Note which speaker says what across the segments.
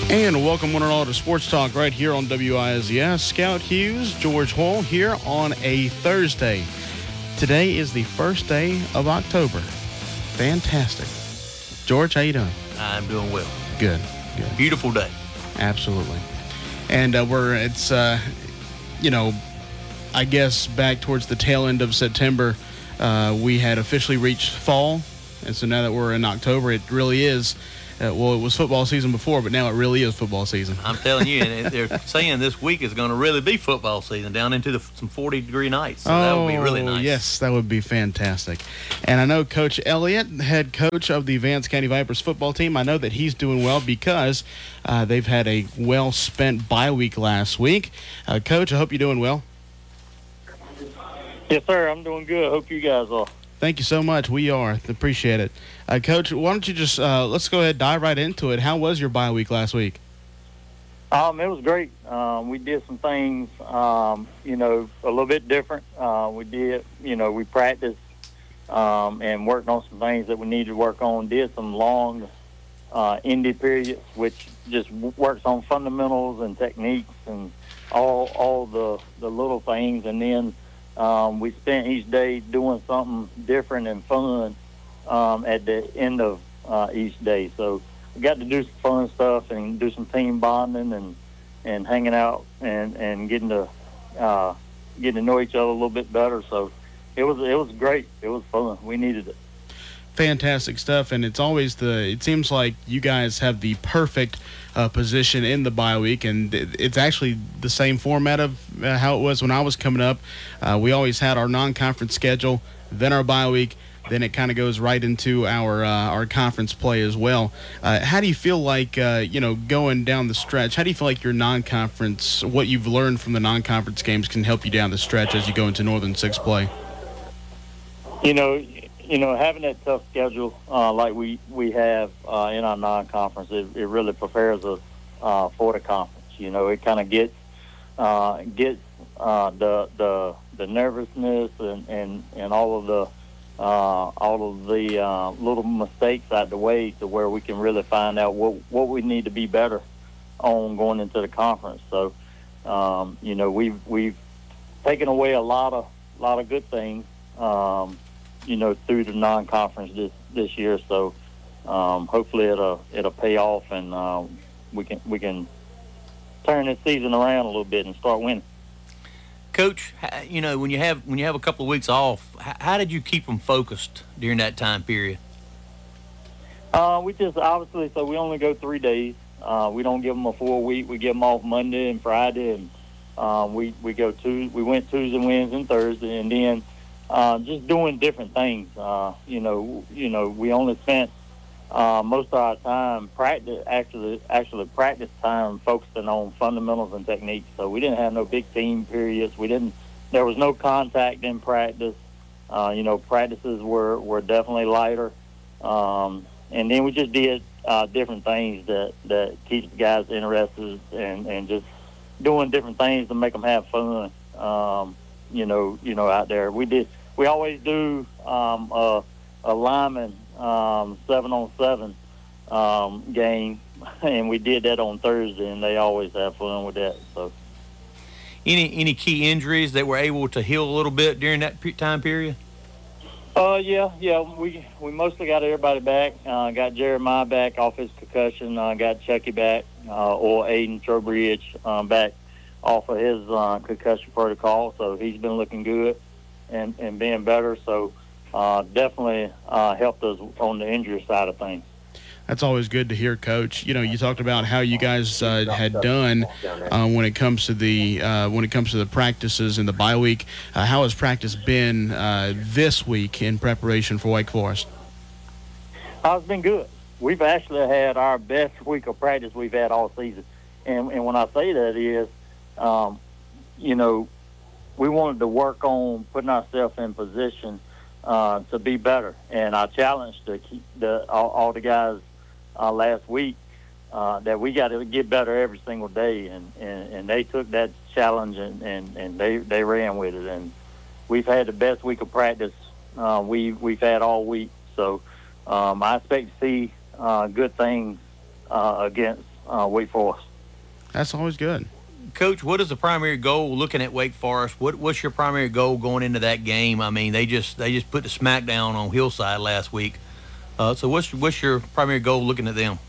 Speaker 1: And welcome one and all to Sports Talk right here on WISES. Scout Hughes, George Hall here on a Thursday. Today is the first day of October. Fantastic. George, how you doing?
Speaker 2: I'm doing well.
Speaker 1: Good.
Speaker 2: Beautiful day.
Speaker 1: Absolutely. And I guess back towards the tail end of September, we had officially reached fall. And so now that we're in October, it really is. It was football season before, but now it really is football season.
Speaker 2: I'm telling you, and they're saying this week is going to really be football season down into some 40-degree nights. So that would be really nice.
Speaker 1: Yes, that would be fantastic. And I know Coach Elliott, head coach of the Vance County Vipers football team, I know that he's doing well because they've had a well-spent bye week last week. Coach, I hope you're doing well.
Speaker 3: Yes, sir. I'm doing good. I hope you guys are.
Speaker 1: Thank you so much. We are. Appreciate it. Coach, why don't you just let's go ahead and dive right into it. How was your bye week last week?
Speaker 3: It was great. We did some things, a little bit different. We practiced and worked on some things that we needed to work on. Did some long indie periods, which just works on fundamentals and techniques and all the little things. And then we spent each day doing something different and fun at the end of each day. So we got to do some fun stuff and do some team bonding and hanging out and getting to know each other a little bit better. So it was great. It was fun. We needed it.
Speaker 1: Fantastic stuff, and it seems like you guys have the perfect position in the bye week, and it's actually the same format of how it was when I was coming up. We always had our non-conference schedule, then our bye week, then it kind of goes right into our conference play as well. How do you feel like, going down the stretch, how do you feel like your non-conference, what you've learned from the non-conference games can help you down the stretch as you go into Northern Six play?
Speaker 3: Having that tough schedule like we have in our non-conference, it really prepares us for the conference. It kind of gets the nervousness and all of the little mistakes out the way to where we can really find out what we need to be better on going into the conference. So, we've taken away a lot of good things. Through the non-conference this year. So hopefully it'll pay off and we can turn this season around a little bit and start winning.
Speaker 2: Coach, when you have a couple of weeks off, how did you keep them focused during that time period?
Speaker 3: We just obviously, so we only go 3 days. We don't give them a full week. We give them off Monday and Friday, and we went Tuesday, Wednesday, and Thursday, and then just doing different things. We only spent most of our time actually practice time focusing on fundamentals and techniques. So we didn't have no big team periods. There was no contact in practice. Practices were definitely lighter. And then we just did different things that keeps the guys interested and just doing different things to make them have fun. Out there. We always do a lineman 7-on-7 game, and we did that on Thursday, and they always have fun with that. So,
Speaker 2: any key injuries that were able to heal a little bit during that time period?
Speaker 3: Yeah. We mostly got everybody back. Got Jeremiah back off his concussion. Got Chucky back, or Aiden Trowbridge back off of his concussion protocol. So he's been looking good and being better. So definitely helped us on the injury side of things.
Speaker 1: That's always good to hear, Coach. You talked about how you guys had done when it comes to the practices in the bye week. How has practice been this week in preparation for Wake Forest?
Speaker 3: It's been good. We've actually had our best week of practice we've had all season, and when I say that is, we wanted to work on putting ourselves in position to be better, and I challenged to keep all the guys last week that we got to get better every single day, and they took that challenge and they ran with it, and we've had the best week of practice we've had all week. So I expect to see good things against Wake Forest.
Speaker 1: That's always good.
Speaker 2: Coach, what is the primary goal looking at Wake Forest? What's your primary goal going into that game? I mean, they just put the smackdown on Hillside last week. So what's your primary goal looking at them?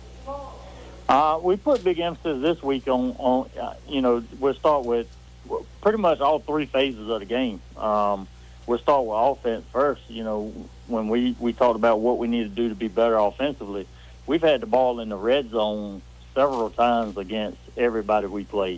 Speaker 3: We put big emphasis this week on we'll start with pretty much all three phases of the game. We'll start with offense first. When we talked about what we need to do to be better offensively, we've had the ball in the red zone several times against everybody we played.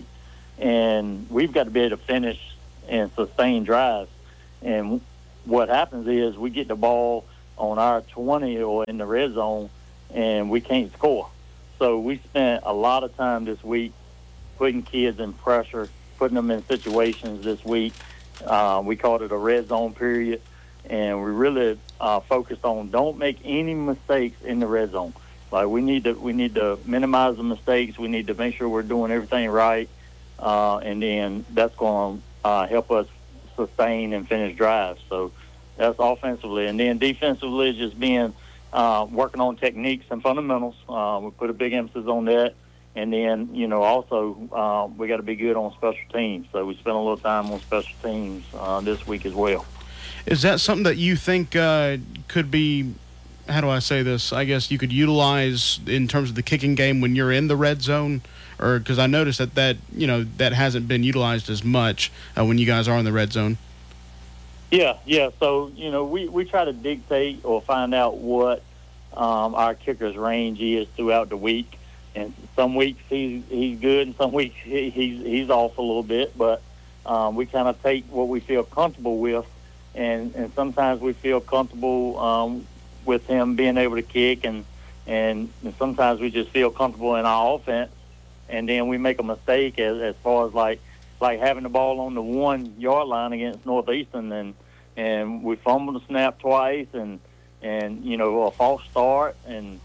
Speaker 3: And we've got to be able to finish and sustain drives. And what happens is we get the ball on our 20 or in the red zone, and we can't score. So we spent a lot of time this week putting kids in pressure, putting them in situations this week. We called it a red zone period, and we really focused on don't make any mistakes in the red zone. Like we need to minimize the mistakes. We need to make sure we're doing everything right, and then that's going to help us sustain and finish drives. So that's offensively, and then defensively, just being working on techniques and fundamentals. We put a big emphasis on that, and then also we got to be good on special teams. So we spent a little time on special teams this week as well.
Speaker 1: Is that something that you think could be? How do I say this? I guess you could utilize in terms of the kicking game when you're in the red zone, or because I noticed that hasn't been utilized as much when you guys are in the red zone.
Speaker 3: Yeah. So we try to dictate or find out what our kicker's range is throughout the week, and some weeks he's good, and some weeks he's off a little bit. But we kind of take what we feel comfortable with, and sometimes we feel comfortable with him being able to kick, and sometimes we just feel comfortable in our offense, and then we make a mistake as far as like having the ball on the 1 yard line against Northeastern, and we fumble the snap twice, and a false start, and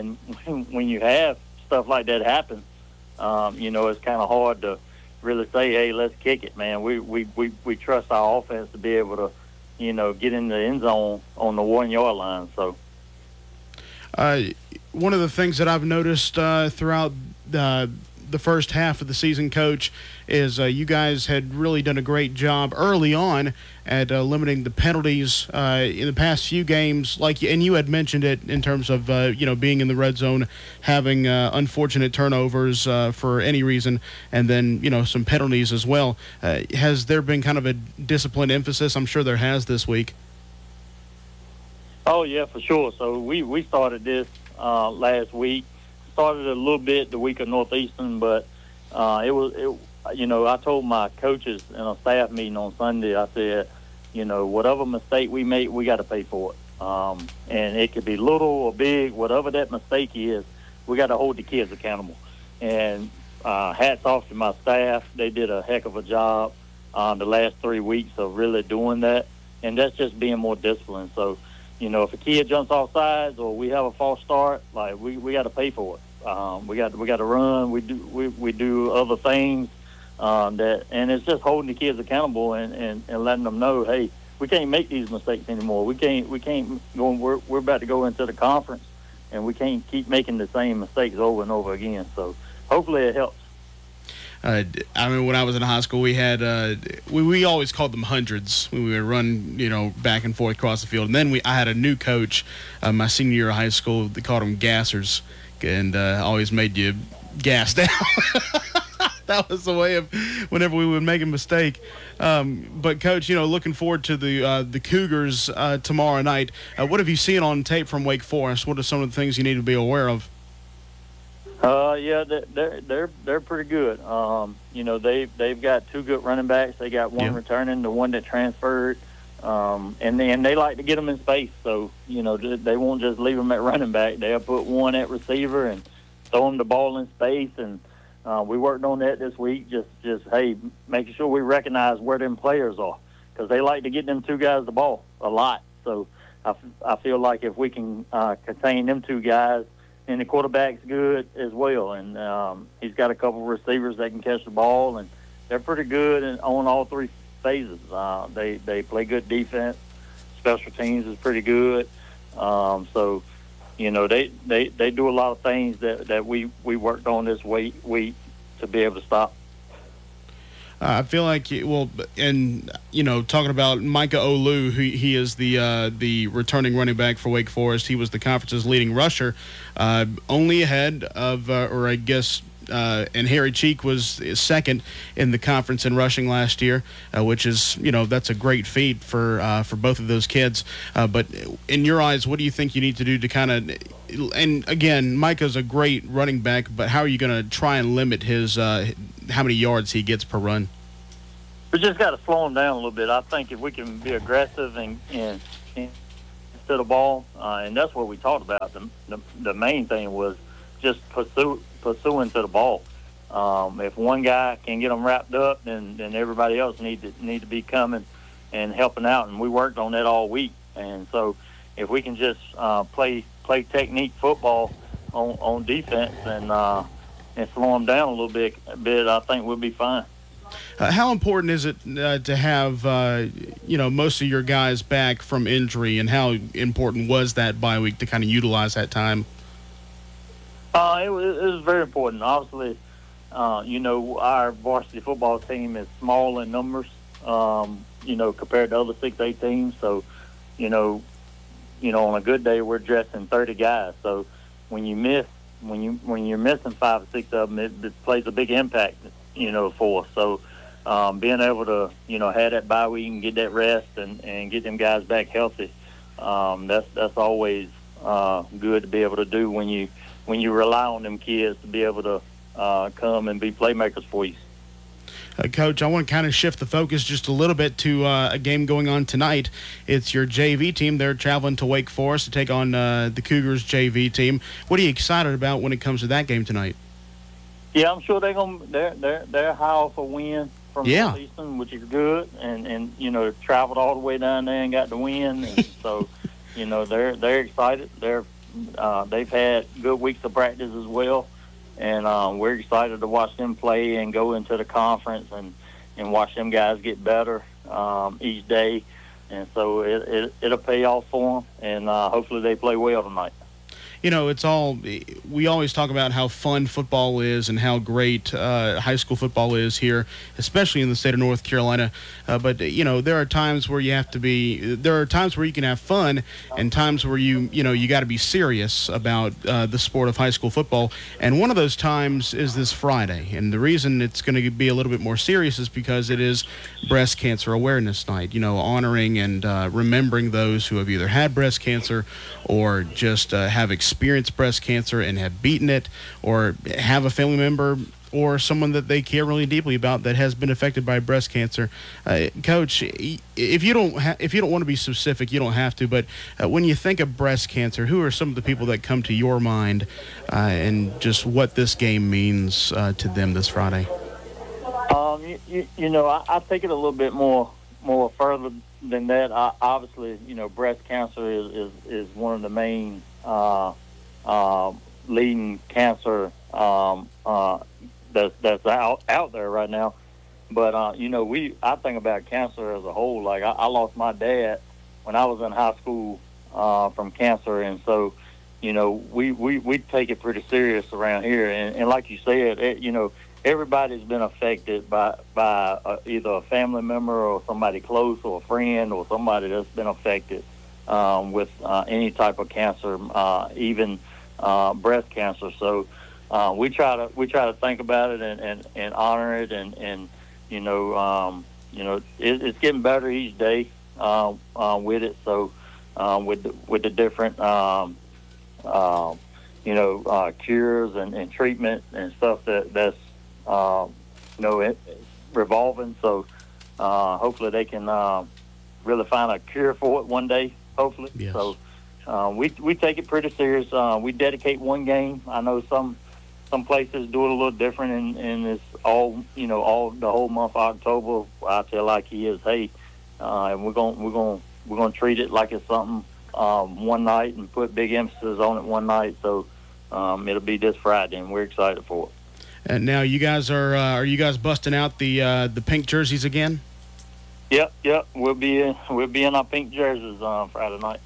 Speaker 3: when you have stuff like that happen, it's kind of hard to really say, hey, let's kick it, man. We trust our offense to be able to get in the end zone on the 1 yard line. So,
Speaker 1: one of the things that I've noticed throughout the first half of the season, Coach, is you guys had really done a great job early on at limiting the penalties in the past few games. And you had mentioned it in terms of being in the red zone, having unfortunate turnovers for any reason, and then some penalties as well. Has there been kind of a disciplined emphasis? I'm sure there has this week.
Speaker 3: Oh yeah, for sure. So we started this last week. Started a little bit the week of Northeastern, but I told my coaches in a staff meeting on Sunday, I said, whatever mistake we make, we got to pay for it. And it could be little or big, whatever that mistake is, we got to hold the kids accountable. And hats off to my staff. They did a heck of a job the last 3 weeks of really doing that. And that's just being more disciplined. So, if a kid jumps off sides or we have a false start, like we got to pay for it. We got to run. We do other things and it's just holding the kids accountable and letting them know, hey, we can't make these mistakes anymore. We can't go. We're about to go into the conference, and we can't keep making the same mistakes over and over again. So hopefully it helps.
Speaker 1: I mean, when I was in high school, we had we always called them hundreds. We would run, back and forth across the field. And then I had a new coach my senior year of high school. They called them gassers, and always made you gas down. That was the way of whenever we would make a mistake. But Coach, looking forward to the Cougars tomorrow night. What have you seen on tape from Wake Forest? What are some of the things you need to be aware of?
Speaker 3: Yeah, they're pretty good. They've got two good running backs. They got one returning, the one that transferred, and they like to get them in space. So they won't just leave them at running back. They'll put one at receiver and throw them the ball in space. And we worked on that this week. Just making sure we recognize where them players are, because they like to get them two guys the ball a lot. So I feel like if we can contain them two guys. And the quarterback's good as well, and he's got a couple of receivers that can catch the ball, and they're pretty good on all three phases. They play good defense. Special teams is pretty good. So they do a lot of things that we worked on this week to be able to stop.
Speaker 1: I feel like, and talking about Micah Olu, he is the returning running back for Wake Forest. He was the conference's leading rusher, only ahead of, or I guess, and Harry Cheek was second in the conference in rushing last year, which is, that's a great feat for both of those kids. But in your eyes, what do you think you need to do to kind of, and again, Micah's a great running back, but how are you going to try and limit his how many yards he gets per run?
Speaker 3: We just got to slow him down a little bit. I think if we can be aggressive and instead of ball, and that's what we talked about. The main thing was just pursuing to the ball. If one guy can get them wrapped up, then everybody else need to be coming and helping out. And we worked on that all week. And so if we can just play technique football on defense and slow them down a little bit, I think we'll be fine.
Speaker 1: How important is it to have most of your guys back from injury, and how important was that bye week to kind of utilize that time?
Speaker 3: It was very important. Obviously, our varsity football team is small in numbers, compared to other 6A teams. So, on a good day, we're dressing 30 guys. So when you're missing 5 or 6 of them, it plays a big impact, for us. So being able to, have that bye week and get that rest and get them guys back healthy, that's always good to be able to do when you rely on them kids to be able to come and be playmakers for you.
Speaker 1: Coach, I want to kind of shift the focus just a little bit to a game going on tonight. It's your JV team. They're traveling to Wake Forest to take on the Cougars JV team. What are you excited about when it comes to that game tonight?
Speaker 3: Yeah, I'm sure they're high off a win from Northeastern, which is good, and traveled all the way down there and got the win, and so they're excited. They've had good weeks of practice as well. And we're excited to watch them play and go into the conference and watch them guys get better each day. And so it'll pay off for them, and hopefully they play well tonight. We always talk about how fun football is and how great high school football is here, especially in the state of North Carolina. But there are times where there are times where you can have fun, and times where you got to be serious about the sport of high school football. And one of those times is this Friday. And the reason it's going to be a little bit more serious is because it is Breast Cancer Awareness Night, honoring and remembering those who have either had breast cancer or just have experienced breast cancer and have beaten it, or have a family member or someone that they care really deeply about that has been affected by breast cancer. Coach, if you don't want to be specific, you don't have to, but when you think of breast cancer, who are some of the people that come to your mind, and just what this game means to them this Friday? I take it a little bit more further than that. Obviously, breast cancer is one of the main leading cancer that's out there right now. But I think about cancer as a whole. Like I lost my dad when I was in high school from cancer, and so we take it pretty serious around here. And like you said, everybody's been affected by either a family member or somebody close or a friend or somebody that's been affected with any type of cancer, even breast cancer. So we try to think about it and honor it, and it's getting better each day with it. So with the different cures and treatment and stuff that's revolving. So hopefully they can really find a cure for it one day. Hopefully.
Speaker 1: Yes.
Speaker 3: So we take it pretty serious. We dedicate one game. I know some places do it a little different, and it's all the whole month of October. I feel like he is, and we're gonna treat it like it's something one night and put big emphasis on it one night. So it'll be this Friday, and we're excited for it.
Speaker 1: And now you guys are you guys busting out the pink jerseys again?
Speaker 3: Yep. We'll be in our pink jerseys Friday night.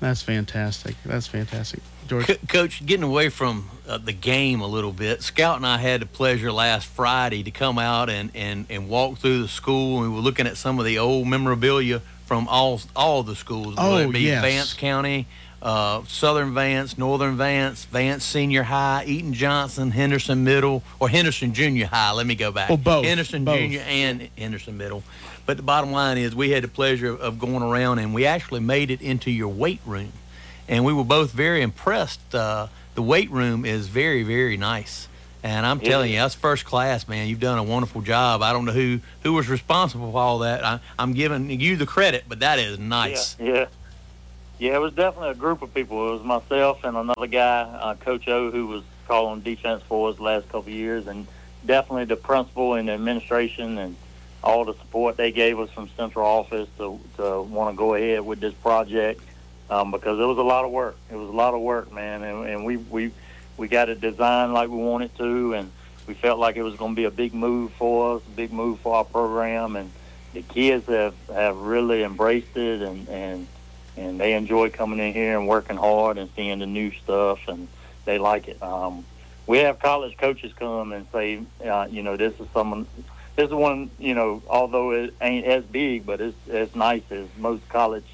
Speaker 1: That's fantastic. George.
Speaker 2: Coach, getting away from the game a little bit, Scout and I had the pleasure last Friday to come out and walk through the school, and we were looking at some of the old memorabilia from all the schools, whether it be
Speaker 1: yes.
Speaker 2: Vance County, Southern Vance, Northern Vance, Vance Senior High, Eaton Johnson, Henderson Middle, or Henderson Junior High. Let me go back.
Speaker 1: Well, both.
Speaker 2: Henderson
Speaker 1: Both.
Speaker 2: Junior and Henderson Middle. But the bottom line is we had the pleasure of going around, and we actually made it into your weight room. And we were both very impressed. The weight room is very, very nice. And I'm telling you, that's first class, man. You've done a wonderful job. I don't know who was responsible for all that. I'm giving you the credit, but that is nice.
Speaker 3: Yeah. It was definitely a group of people. It was myself and another guy, Coach O, who was calling defense for us the last couple of years, and definitely the principal and the administration and all the support they gave us from central office to want to go ahead with this project. Because it was a lot of work. It was a lot of work, man, and we got it designed like we wanted to, and we felt like it was going to be a big move for us, a big move for our program, and the kids have really embraced it, and they enjoy coming in here and working hard and seeing the new stuff, and they like it. We have college coaches come and say, this is one, although it ain't as big, but it's as nice as most college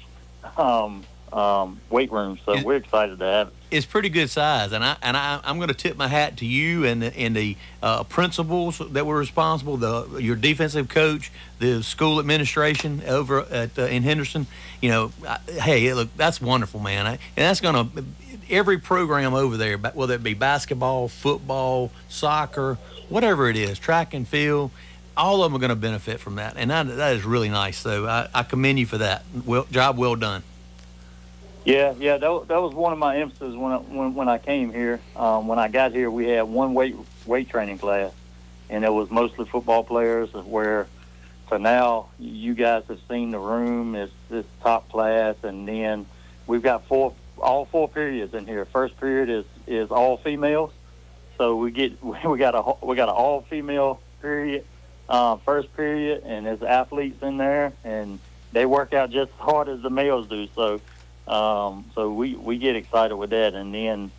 Speaker 3: weight rooms, so we're excited to have it.
Speaker 2: It's pretty good size, and I'm going to tip my hat to you and the principals that were responsible, your defensive coach, the school administration over in Henderson. Hey, look, that's wonderful, man, and that's going to every program over there, whether it be basketball, football, soccer, whatever it is, track and field. All of them are going to benefit from that, and that is really nice. So I commend you for that. Job well done.
Speaker 3: Yeah, that was one of my emphases when I came here. When I got here, we had one weight training class, and it was mostly football players. So now you guys have seen the room. It's top class, and then we've got all four periods in here. First period is all females, so we got an all female period. First period, and there's athletes in there, and they work out just as hard as the males do. So we get excited with that, and then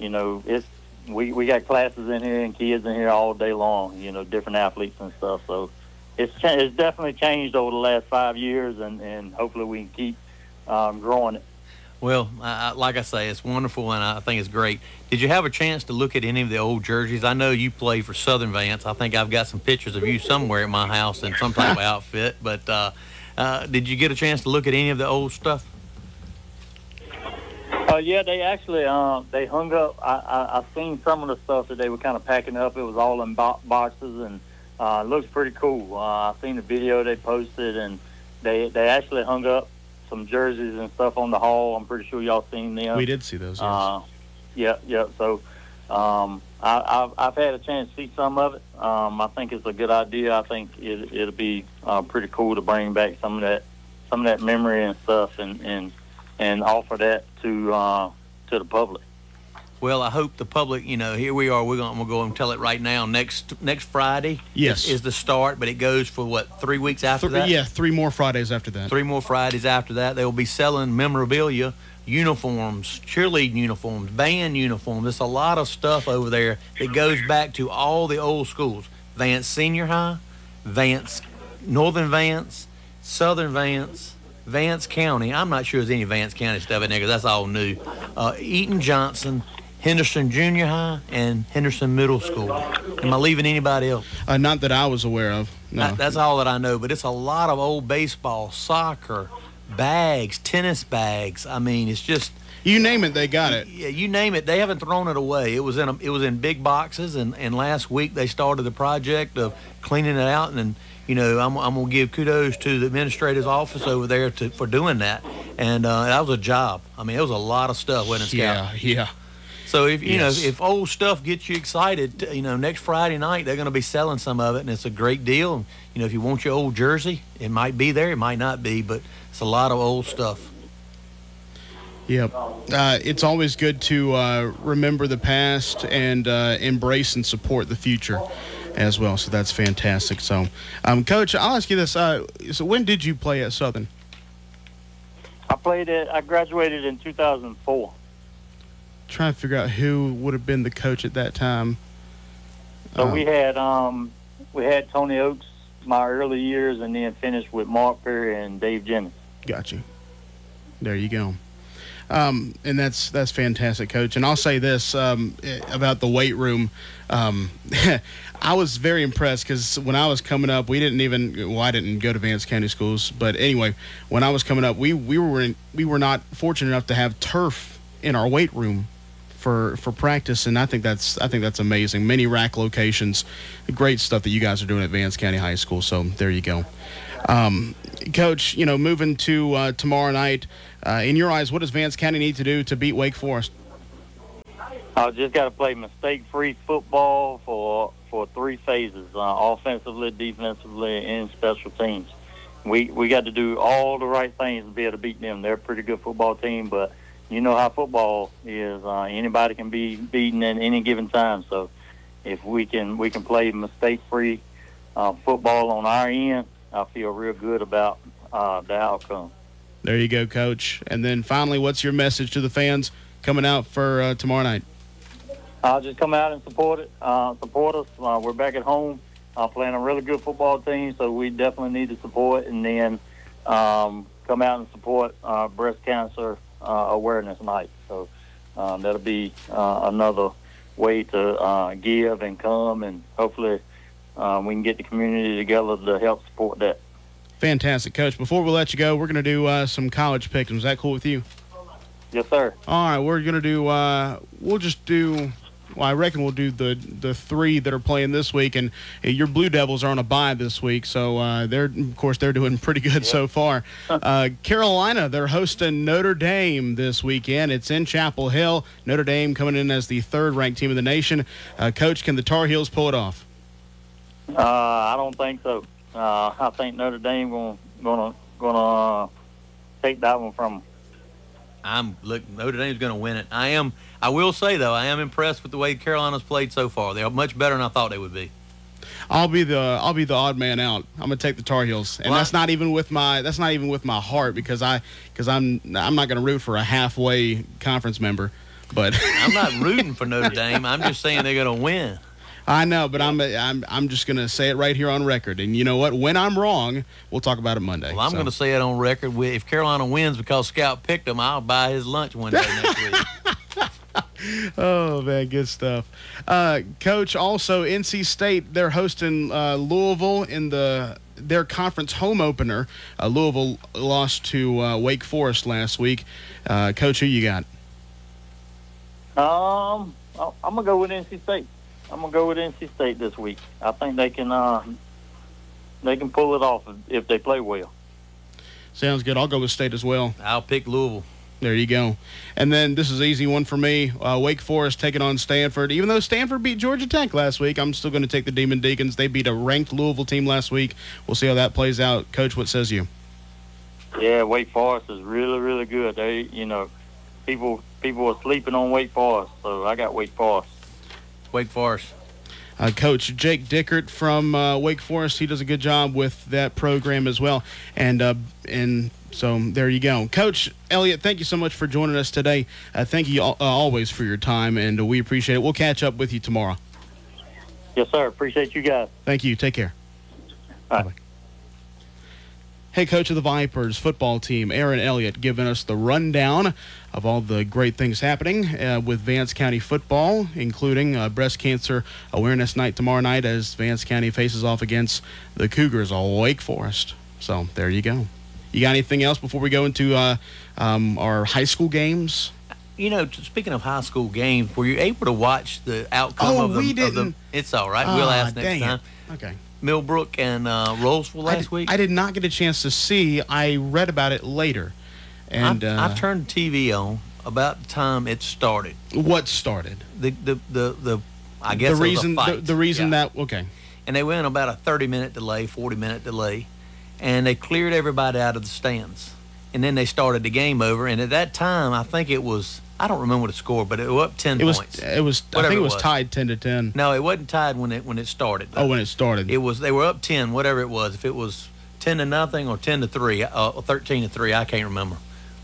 Speaker 3: we got classes in here and kids in here all day long. Different athletes and stuff. So it's definitely changed over the last 5 years, and hopefully we can keep growing it.
Speaker 2: Well, like I say, it's wonderful, and I think it's great. Did you have a chance to look at any of the old jerseys? I know you play for Southern Vance. I think I've got some pictures of you somewhere at my house in some type of outfit. But did you get a chance to look at any of the old stuff?
Speaker 3: Yeah, they actually they hung up. I've seen some of the stuff that they were kind of packing up. It was all in boxes, and it looks pretty cool. I've seen the video they posted, and they actually hung up some jerseys and stuff on the hall. I'm pretty sure y'all seen them.
Speaker 1: We did see those. Yes.
Speaker 3: Yeah. So I've had a chance to see some of it. I think it's a good idea. I think it'll be pretty cool to bring back some of that memory and stuff, and offer that to the public.
Speaker 2: Well, I hope the public, here we are. We're going to go and tell it right now. Next Friday
Speaker 1: yes.
Speaker 2: is the start, but it goes for, 3 weeks after that?
Speaker 1: Yeah, 3 more Fridays after that.
Speaker 2: 3 more Fridays after that. They will be selling memorabilia, uniforms, cheerleading uniforms, band uniforms. There's a lot of stuff over there that goes back to all the old schools. Vance Senior High, Vance, Northern Vance, Southern Vance, Vance County. I'm not sure there's any Vance County stuff in there because that's all new. Eaton Johnson, Henderson Junior High, and Henderson Middle School. Am I leaving anybody else?
Speaker 1: Not that I was aware of. No.
Speaker 2: That's all that I know, but it's a lot of old baseball, soccer, bags, tennis bags. I mean, it's just...
Speaker 1: You name it, they got it.
Speaker 2: Yeah, you name it. They haven't thrown it away. It was in big boxes, and last week they started the project of cleaning it out, and I'm going to give kudos to the administrator's office over there for doing that, and that was a job. I mean, it was a lot of stuff, wasn't it, Scout?
Speaker 1: Yeah.
Speaker 2: So if old stuff gets you excited, next Friday night they're going to be selling some of it, and it's a great deal. If you want your old jersey, it might be there, it might not be, but it's a lot of old stuff.
Speaker 1: Yep. It's always good to remember the past and embrace and support the future as well. So that's fantastic. So, Coach, I'll ask you this. So when did you play at Southern?
Speaker 3: I graduated in 2004.
Speaker 1: Trying to figure out who would have been the coach at that time.
Speaker 3: So we had Tony Oakes my early years, and then finished with Mark Perry and Dave Jennings.
Speaker 1: Got you. There you go. And that's fantastic, Coach. And I'll say this about the weight room. I was very impressed because when I was coming up, I didn't go to Vance County schools, but anyway, when I was coming up, we were not fortunate enough to have turf in our weight room for practice, and I think that's amazing. Many rack locations, great stuff that you guys are doing at Vance County High School. So there you go. Coach, moving to tomorrow night, in your eyes, what does Vance County need to do to beat Wake Forest?
Speaker 3: I just got to play mistake-free football for three phases: offensively, defensively, and special teams. We got to do all the right things to be able to beat them. They're a pretty good football team, but you know how football is. Anybody can be beaten at any given time. So if we can play mistake-free football on our end, I feel real good about the outcome.
Speaker 1: There you go, Coach. And then finally, what's your message to the fans coming out for tomorrow night?
Speaker 3: Just come out and support it. Support us. We're back at home playing a really good football team, so we definitely need to support. And then come out and support Breast Cancer Awareness Night. So that'll be another way to give and come, and hopefully we can get the community together to help support that.
Speaker 1: Fantastic, Coach. Before we let you go, we're going to do some college picks. Is that cool with you?
Speaker 3: Yes, sir.
Speaker 1: All right, we're going to do I reckon we'll do the three that are playing this week, and your Blue Devils are on a bye this week, so they're doing pretty good so far. Carolina, they're hosting Notre Dame this weekend. It's in Chapel Hill. Notre Dame coming in as the third-ranked team in the nation. Coach, can the Tar Heels pull it off?
Speaker 3: I don't think so. I think Notre Dame gonna take that one from them.
Speaker 2: Notre Dame's going to win it. I will say, though, I am impressed with the way Carolina's played so far. They are much better than I thought they would be.
Speaker 1: I'll be the odd man out. I'm gonna take the Tar Heels, and that's not even with my heart because I'm not gonna root for a halfway conference member. But
Speaker 2: I'm not rooting for Notre Dame. I'm just saying they're going to win.
Speaker 1: I know, but I'm just gonna say it right here on record. And you know what? When I'm wrong, we'll talk about it Monday.
Speaker 2: Well, I'm going to say it on record. If Carolina wins because Scout picked them, I'll buy his lunch one day next week.
Speaker 1: Oh, man, good stuff. Coach, also, NC State, they're hosting Louisville in their conference home opener. Louisville lost to Wake Forest last week. Coach, who you got?
Speaker 3: I'm going to go with NC State. I'm going to go with NC State this week. I think they can pull it off if they play well.
Speaker 1: Sounds good. I'll go with State as well.
Speaker 2: I'll pick Louisville.
Speaker 1: There you go. And then this is an easy one for me. Wake Forest taking on Stanford. Even though Stanford beat Georgia Tech last week, I'm still going to take the Demon Deacons. They beat a ranked Louisville team last week. We'll see how that plays out. Coach, what says you?
Speaker 3: Yeah, Wake Forest is really, really good. They, people are sleeping on Wake Forest, so I got Wake Forest.
Speaker 2: Wake Forest.
Speaker 1: Coach Jake Dickert from Wake Forest, he does a good job with that program as well. And so there you go. Coach Elliott, thank you so much for joining us today. Thank you always for your time, and we appreciate it. We'll catch up with you tomorrow.
Speaker 3: Yes, sir. Appreciate you guys.
Speaker 1: Thank you. Take care.
Speaker 3: Bye.
Speaker 1: Bye-bye. Hey, coach of the Vipers football team, Aaron Elliott, giving us the rundown of all the great things happening with Vance County football, including Breast Cancer Awareness Night tomorrow night as Vance County faces off against the Cougars of Wake Forest. So there you go. You got anything else before we go into our high school games?
Speaker 2: Speaking of high school games, were you able to watch the outcome of them?
Speaker 1: We didn't.
Speaker 2: It's all right. We'll ask next time.
Speaker 1: Okay.
Speaker 2: Millbrook and Roseville last week?
Speaker 1: I did not get a chance to see. I read about it later. And
Speaker 2: I turned the TV on about the time it started.
Speaker 1: What started?
Speaker 2: I guess
Speaker 1: the reason
Speaker 2: it was a fight.
Speaker 1: The reason that okay.
Speaker 2: And they went about a 30-minute delay, 40-minute delay, and they cleared everybody out of the stands. And then they started the game over. And at that time, I think it was, I don't remember the score, but it was up 10 points.
Speaker 1: I think it was tied 10-10.
Speaker 2: No, it wasn't tied when it started.
Speaker 1: Oh, when it started.
Speaker 2: They were up 10, whatever it was. If it was 10-0 or 10-3, or 13-3, I can't remember.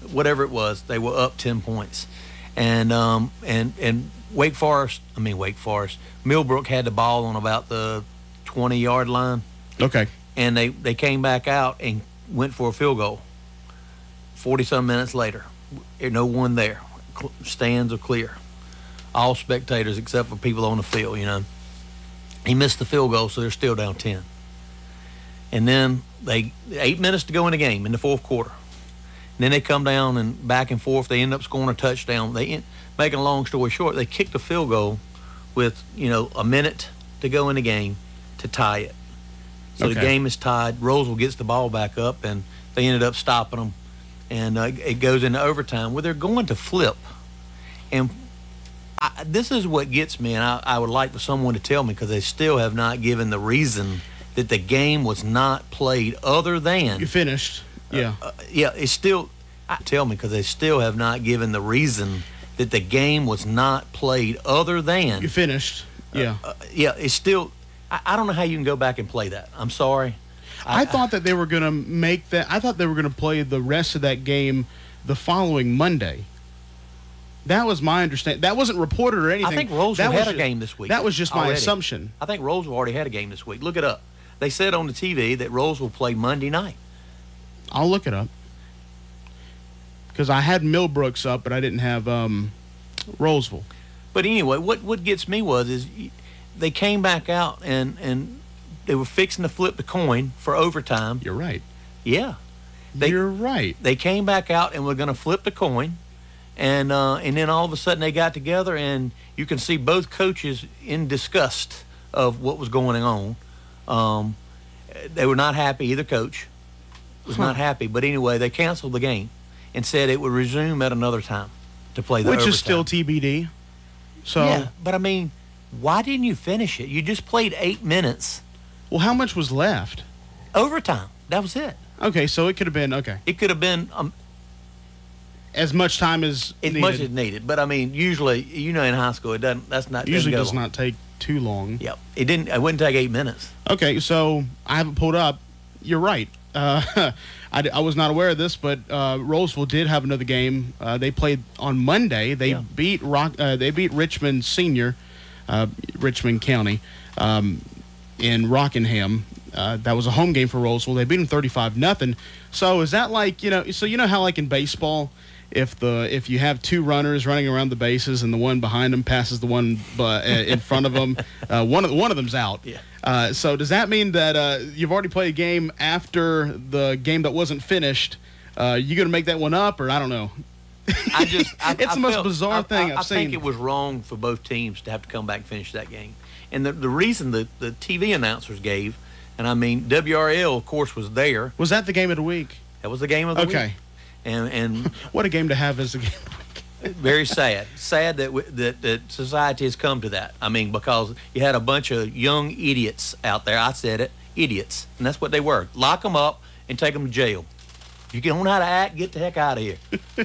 Speaker 2: whatever it was, they were up 10 points, and Wake Forest, Millbrook had the ball on about the 20-yard line.
Speaker 1: Okay.
Speaker 2: And they came back out and went for a field goal. 40-some minutes later, no one there. Stands are clear. All spectators except for people on the field, He missed the field goal, so they're still down 10. And then 8 minutes to go in the game in the fourth quarter. And then they come down and back and forth. They end up scoring a touchdown. Making a long story short, they kicked a field goal with, a minute to go in the game to tie it. So the game is tied. Roseville gets the ball back up, and they ended up stopping them. And it goes into overtime where they're going to flip. And this is what gets me, and I would like for someone to tell me, because they still have not given the reason that the game was not played other than.
Speaker 1: You finished. Yeah.
Speaker 2: It's still. Tell me, because they still have not given the reason that the game was not played other than.
Speaker 1: You finished. Yeah.
Speaker 2: It's still. I don't know how you can go back and play that. I'm sorry.
Speaker 1: I thought that they were going to make that. I thought they were going to play the rest of that game the following Monday. That was my understanding. That wasn't reported or anything.
Speaker 2: I think Roseville had a game this week.
Speaker 1: That was just my
Speaker 2: already.
Speaker 1: assumption.
Speaker 2: I think Roseville already had a game this week. Look it up. They said on the TV that Roseville played Monday night.
Speaker 1: I'll look it up. Because I had Millbrooks up, but I didn't have Roseville.
Speaker 2: But anyway, what gets me is they came back out and they were fixing to flip the coin for overtime.
Speaker 1: You're right.
Speaker 2: Yeah.
Speaker 1: You're right.
Speaker 2: They came back out and were going to flip the coin, and then all of a sudden they got together, and you can see both coaches in disgust of what was going on. They were not happy. Either coach was not happy. But anyway, they canceled the game and said it would resume at another time to play the
Speaker 1: Which
Speaker 2: overtime.
Speaker 1: is still TBD. So
Speaker 2: yeah, but why didn't you finish it? You just played 8 minutes.
Speaker 1: Well, how much was left?
Speaker 2: Overtime. That was it.
Speaker 1: Okay, so it could have been
Speaker 2: It could have been
Speaker 1: as much time as needed.
Speaker 2: much as needed. But usually, in high school, it doesn't. That's not
Speaker 1: Usually
Speaker 2: doesn't
Speaker 1: does
Speaker 2: go long.
Speaker 1: not take too long.
Speaker 2: Yep. It didn't. It wouldn't take 8 minutes.
Speaker 1: Okay, so I haven't pulled up. You're right. I was not aware of this, but Roseville did have another game. They played on Monday. They beat Richmond Senior, Richmond County, in Rockingham. That was a home game for Roseville. They beat them 35-0. So is that like So how like in baseball, if you have two runners running around the bases and the one behind them passes the one in front of them, one of them's out.
Speaker 2: Yeah.
Speaker 1: So does that mean that you've already played a game after the game that wasn't finished? You going to make that one up, or I don't know? It's the most bizarre thing I've seen.
Speaker 2: I think it was wrong for both teams to have to come back and finish that game. And the reason the TV announcers gave, and WRL, of course, was there.
Speaker 1: Was that the game of the week?
Speaker 2: That was the game of the week.
Speaker 1: Okay.
Speaker 2: And
Speaker 1: what a game to have as a game.
Speaker 2: Very sad. Sad that society has come to that. Because you had a bunch of young idiots out there. I said it, idiots, and that's what they were. Lock them up and take them to jail. If you don't know how to act, get the heck out of here.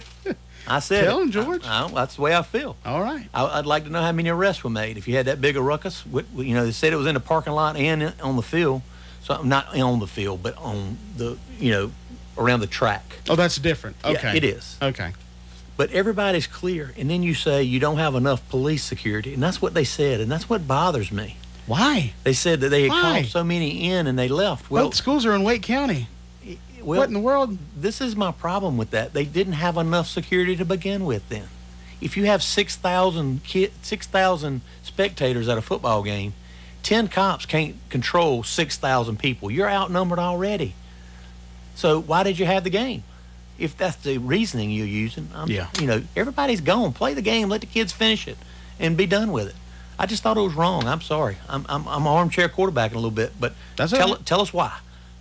Speaker 2: I said
Speaker 1: Tell
Speaker 2: it.
Speaker 1: him, George.
Speaker 2: That's the way I feel.
Speaker 1: All right.
Speaker 2: I'd like to know how many arrests were made. If you had that big a ruckus, they said it was in the parking lot and on the field. So not on the field, but on the around the track.
Speaker 1: Oh, that's different. Okay.
Speaker 2: Yeah, it is.
Speaker 1: Okay.
Speaker 2: But everybody's clear, and then you say you don't have enough police security, and that's what they said, and that's what bothers me.
Speaker 1: Why?
Speaker 2: They said that they had
Speaker 1: Why?
Speaker 2: called so many in and they left.
Speaker 1: Well, schools are in Wake County.
Speaker 2: Well,
Speaker 1: what in the world?
Speaker 2: This is my problem with that. They didn't have enough security to begin with. Then, if you have 6,000 spectators at a football game, 10 cops can't control 6,000 people. You're outnumbered already. So why did you have the game? If that's the reasoning you're using, everybody's gone. Play the game, let the kids finish it, and be done with it. I just thought it was wrong. I'm sorry. I'm armchair quarterbacking a little bit, but tell us why.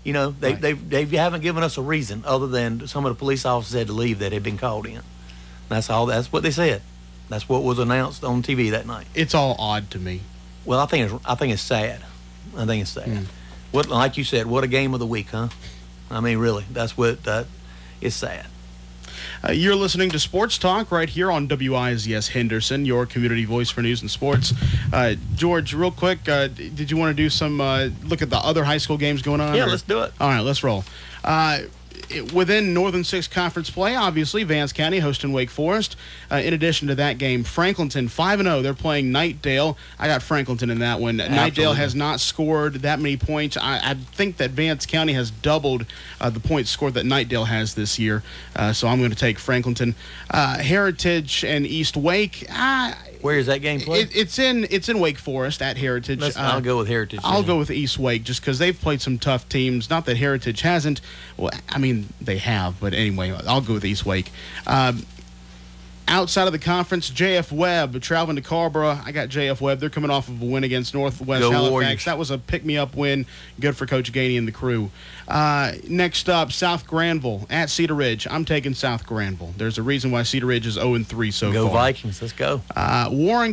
Speaker 2: They haven't given us a reason other than some of the police officers had to leave that had been called in. That's all. That's what they said. That's what was announced on TV that night.
Speaker 1: It's all odd to me.
Speaker 2: Well, I think it's sad. I think it's sad. What, like you said, what a game of the week, huh? Really, that's what it's sad.
Speaker 1: You're listening to Sports Talk right here on WIZS Henderson, your community voice for news and sports. George, real quick, did you want to do some look at the other high school games going on?
Speaker 2: Yeah, let's do it.
Speaker 1: All right, let's roll. within Northern Six Conference play, obviously, Vance County hosting Wake Forest. In addition to that game, Franklinton 5-0. They're playing Knightdale. I got Franklinton in that one.
Speaker 2: Absolutely.
Speaker 1: Knightdale has not scored that many points. I think that Vance County has doubled the points scored that Knightdale has this year. So I'm going to take Franklinton. Heritage and East Wake.
Speaker 2: Where is that game played?
Speaker 1: It's in Wake Forest at Heritage.
Speaker 2: I'll go with Heritage.
Speaker 1: I'll go with East Wake just because they've played some tough teams. Not that Heritage hasn't. Well, I mean, they have. But anyway, I'll go with East Wake. Outside of the conference, J.F. Webb traveling to Carrboro. I got J.F. Webb. They're coming off of a win against Northwest
Speaker 2: Go
Speaker 1: Halifax.
Speaker 2: Warriors.
Speaker 1: That was a pick-me-up win. Good for Coach Gainey and the crew. Next up, South Granville at Cedar Ridge. I'm taking South Granville. There's a reason why Cedar Ridge is 0-3 so
Speaker 2: Go
Speaker 1: far.
Speaker 2: Vikings. Let's go.
Speaker 1: Warren